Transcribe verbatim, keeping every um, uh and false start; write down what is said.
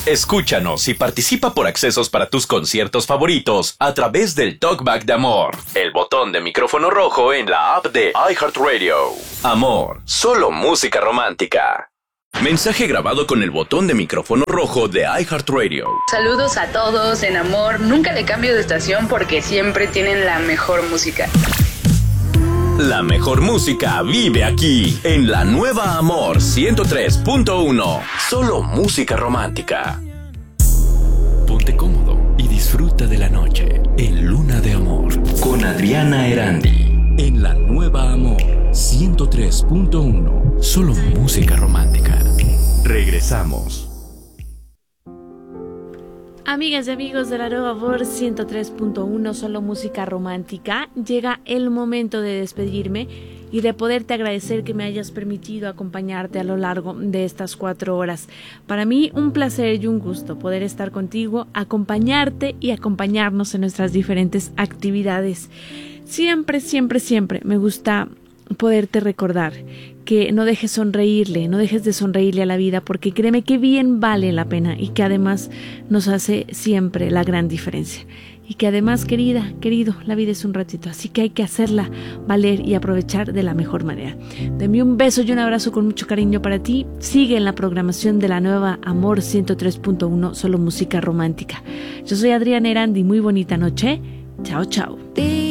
Escúchanos y participa por accesos para tus conciertos favoritos a través del Talkback de Amor, el botón de micrófono rojo en la app de iHeartRadio. Amor, solo música romántica. Mensaje grabado con el botón de micrófono rojo de iHeartRadio. Saludos a todos en Amor. Nunca le cambio de estación porque siempre tienen la mejor música. La mejor música vive aquí, en la nueva Amor ciento tres punto uno. Solo música romántica. Ponte cómodo y disfruta de la noche en Luna de Amor con Adriana Erandi. En la nueva Amor ciento tres punto uno. Solo música romántica. Regresamos. Amigas y amigos de la nueva Amor ciento tres punto uno, solo música romántica, llega el momento de despedirme y de poderte agradecer que me hayas permitido acompañarte a lo largo de estas cuatro horas. Para mí un placer y un gusto poder estar contigo, acompañarte y acompañarnos en nuestras diferentes actividades. Siempre, siempre, siempre me gusta poderte recordar que no dejes sonreírle, no dejes de sonreírle a la vida, porque créeme que bien vale la pena y que además nos hace siempre la gran diferencia. Y que además, querida, querido, la vida es un ratito, así que hay que hacerla valer y aprovechar de la mejor manera. Deme un beso y un abrazo con mucho cariño para ti. Sigue en la programación de la nueva Amor ciento tres punto uno, solo música romántica. Yo soy Adriana Erandi, muy bonita noche. Chao, chao.